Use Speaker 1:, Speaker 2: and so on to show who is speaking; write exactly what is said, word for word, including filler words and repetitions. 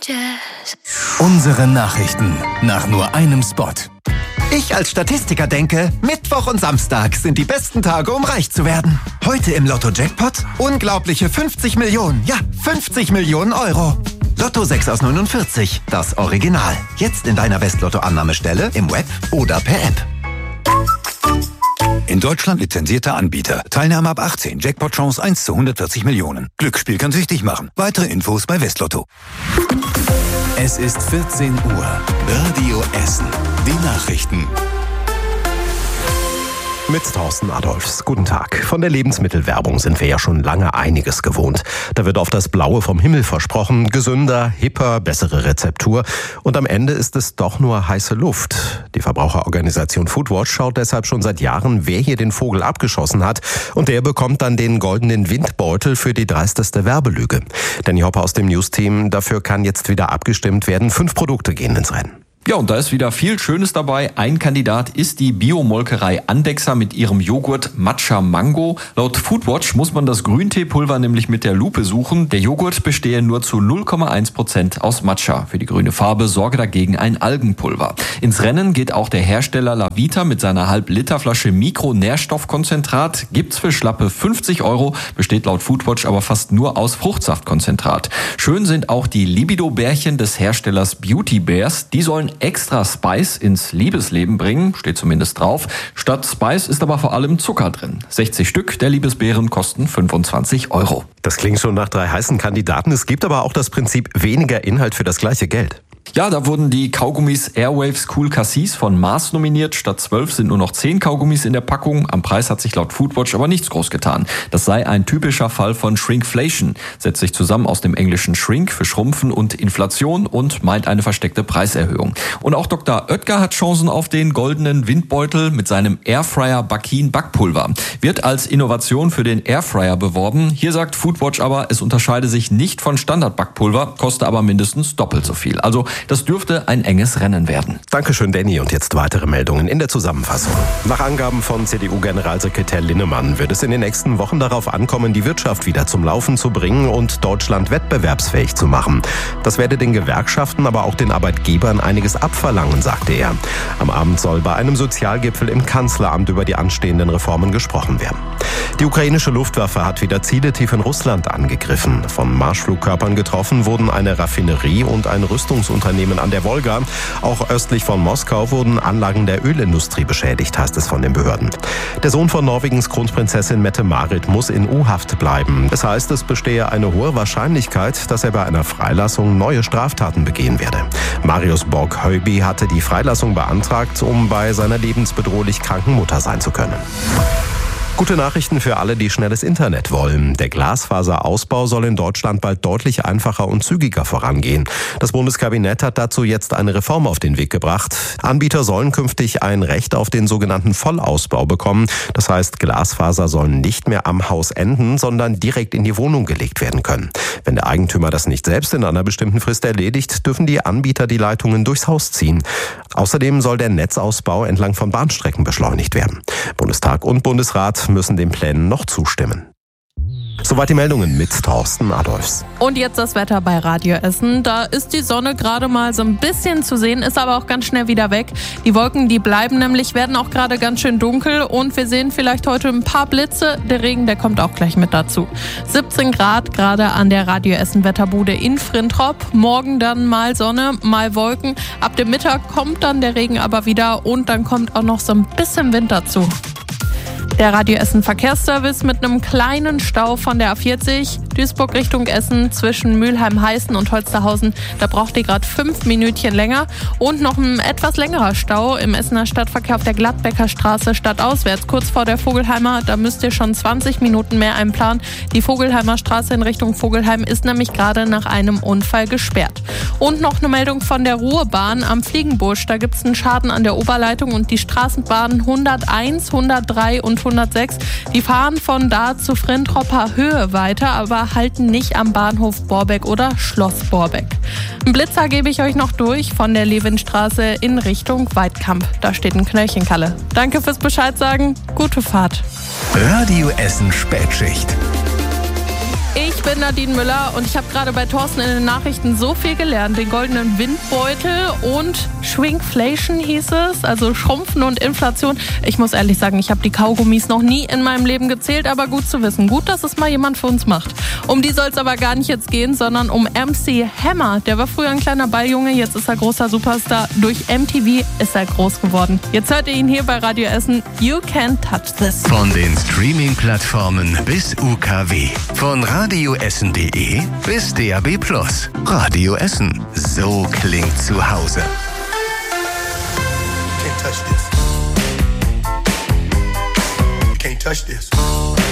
Speaker 1: Unsere Nachrichten nach nur einem Spot.
Speaker 2: Ich als Statistiker denke, Mittwoch und Samstag sind die besten Tage, um reich zu werden. Heute im Lotto-Jackpot unglaubliche fünfzig Millionen, ja, fünfzig Millionen Euro. Lotto sechs aus neunundvierzig, das Original. Jetzt in deiner Westlotto-Annahmestelle, im Web oder per App.
Speaker 3: In Deutschland lizenzierter Anbieter. Teilnahme ab achtzehn. Jackpot-Chance eins zu hundertvierzig Millionen. Glücksspiel kann süchtig machen. Weitere Infos bei Westlotto.
Speaker 1: Es ist vierzehn Uhr. Radio Essen. Die Nachrichten.
Speaker 4: Mit Thorsten Adolfs. Guten Tag. Von der Lebensmittelwerbung sind wir ja schon lange einiges gewohnt. Da wird oft das Blaue vom Himmel versprochen. Gesünder, hipper, bessere Rezeptur. Und am Ende ist es doch nur heiße Luft. Die Verbraucherorganisation Foodwatch schaut deshalb schon seit Jahren, wer hier den Vogel abgeschossen hat. Und der bekommt dann den goldenen Windbeutel für die dreisteste Werbelüge. Danny Hopper aus dem News-Team. Dafür kann jetzt wieder abgestimmt werden. Fünf Produkte gehen ins Rennen.
Speaker 5: Ja, und da ist wieder viel Schönes dabei. Ein Kandidat ist die Biomolkerei Andexer mit ihrem Joghurt Matcha Mango. Laut Foodwatch muss man das Grünteepulver nämlich mit der Lupe suchen. Der Joghurt bestehe nur zu null Komma eins Prozent aus Matcha. Für die grüne Farbe sorge dagegen ein Algenpulver. Ins Rennen geht auch der Hersteller Lavita mit seiner Halb-Liter-Flasche Mikronährstoffkonzentrat. Gibt's für schlappe fünfzig Euro, besteht laut Foodwatch aber fast nur aus Fruchtsaftkonzentrat. Schön sind auch die Libido-Bärchen des Herstellers Beauty Bears. Die sollen extra Spice ins Liebesleben bringen, steht zumindest drauf. Statt Spice ist aber vor allem Zucker drin. sechzig Stück der Liebesbeeren kosten fünfundzwanzig Euro.
Speaker 4: Das klingt schon nach drei heißen Kandidaten. Es gibt aber auch das Prinzip weniger Inhalt für das gleiche Geld.
Speaker 5: Ja, da wurden die Kaugummis Airwaves Cool Cassis von Mars nominiert. Statt zwölf sind nur noch zehn Kaugummis in der Packung. Am Preis hat sich laut Foodwatch aber nichts groß getan. Das sei ein typischer Fall von Shrinkflation. Setzt sich zusammen aus dem englischen Shrink für Schrumpfen und Inflation und meint eine versteckte Preiserhöhung. Und auch Doktor Oetker hat Chancen auf den goldenen Windbeutel mit seinem Airfryer Bakin Backpulver. Wird als Innovation für den Airfryer beworben. Hier sagt Foodwatch aber, es unterscheide sich nicht von Standard-Backpulver, koste aber mindestens doppelt so viel. Also das dürfte ein enges Rennen werden.
Speaker 4: Dankeschön, Danny. Und jetzt weitere Meldungen in der Zusammenfassung. Nach Angaben von C D U-Generalsekretär Linnemann wird es in den nächsten Wochen darauf ankommen, die Wirtschaft wieder zum Laufen zu bringen und Deutschland wettbewerbsfähig zu machen. Das werde den Gewerkschaften, aber auch den Arbeitgebern einiges abverlangen, sagte er. Am Abend soll bei einem Sozialgipfel im Kanzleramt über die anstehenden Reformen gesprochen werden. Die ukrainische Luftwaffe hat wieder Ziele tief in Russland angegriffen. Von Marschflugkörpern getroffen wurden eine Raffinerie und ein Rüstungsunternehmen an der Wolga. Auch östlich von Moskau wurden Anlagen der Ölindustrie beschädigt, heißt es von den Behörden. Der Sohn von Norwegens Kronprinzessin Mette-Marit muss in U-Haft bleiben. Das heißt, es bestehe eine hohe Wahrscheinlichkeit, dass er bei einer Freilassung neue Straftaten begehen werde. Marius Borg-Heuby hatte die Freilassung beantragt, um bei seiner lebensbedrohlich kranken Mutter sein zu können. Gute Nachrichten für alle, die schnelles Internet wollen. Der Glasfaserausbau soll in Deutschland bald deutlich einfacher und zügiger vorangehen. Das Bundeskabinett hat dazu jetzt eine Reform auf den Weg gebracht. Anbieter sollen künftig ein Recht auf den sogenannten Vollausbau bekommen. Das heißt, Glasfaser sollen nicht mehr am Haus enden, sondern direkt in die Wohnung gelegt werden können. Wenn der Eigentümer das nicht selbst in einer bestimmten Frist erledigt, dürfen die Anbieter die Leitungen durchs Haus ziehen. Außerdem soll der Netzausbau entlang von Bahnstrecken beschleunigt werden. Bundestag und Bundesrat müssen den Plänen noch zustimmen. Soweit die Meldungen mit Thorsten Adolfs.
Speaker 6: Und jetzt das Wetter bei Radio Essen. Da ist die Sonne gerade mal so ein bisschen zu sehen, ist aber auch ganz schnell wieder weg. Die Wolken, die bleiben nämlich, werden auch gerade ganz schön dunkel und wir sehen vielleicht heute ein paar Blitze. Der Regen, der kommt auch gleich mit dazu. siebzehn Grad gerade an der Radio Essen Wetterbude in Frintrop. Morgen dann mal Sonne, mal Wolken. Ab dem Mittag kommt dann der Regen aber wieder und dann kommt auch noch so ein bisschen Wind dazu. Der Radio Essen Verkehrsservice mit einem kleinen Stau von der A vierzig, Duisburg Richtung Essen zwischen Mülheim-Heißen und Holsterhausen. Da braucht ihr gerade fünf Minütchen länger. Und noch ein etwas längerer Stau im Essener Stadtverkehr auf der Gladbecker Straße stadtauswärts, kurz vor der Vogelheimer. Da müsst ihr schon zwanzig Minuten mehr einplanen. Die Vogelheimer Straße in Richtung Vogelheim ist nämlich gerade nach einem Unfall gesperrt. Und noch eine Meldung von der Ruhrbahn am Fliegenbusch. Da gibt es einen Schaden an der Oberleitung und die Straßenbahnen hunderteins, hundertdrei und hundertsechs, die fahren von da zu Frentropper Höhe weiter, aber halten nicht am Bahnhof Borbeck oder Schloss Borbeck. Einen Blitzer gebe ich euch noch durch von der Levinstraße in Richtung Weidkamp. Da steht ein Knöllchenkalle. Danke fürs Bescheid sagen, gute Fahrt.
Speaker 1: Radio Essen Spätschicht.
Speaker 6: Ich bin Nadine Müller und ich habe gerade bei Thorsten in den Nachrichten so viel gelernt. Den goldenen Windbeutel und Shrinkflation hieß es, also Schrumpfen und Inflation. Ich muss ehrlich sagen, ich habe die Kaugummis noch nie in meinem Leben gezählt, aber gut zu wissen. Gut, dass es mal jemand für uns macht. Um die soll es aber gar nicht jetzt gehen, sondern um M C Hammer. Der war früher ein kleiner Balljunge, jetzt ist er großer Superstar. Durch M T V ist er groß geworden. Jetzt hört ihr ihn hier bei Radio Essen. You Can't Touch This.
Speaker 1: Von den Streaming-Plattformen bis U K W. Von radioessen punkt de bis D A B Plus. Radio Essen. So klingt zu Hause.
Speaker 7: Can't touch this. You can't touch this.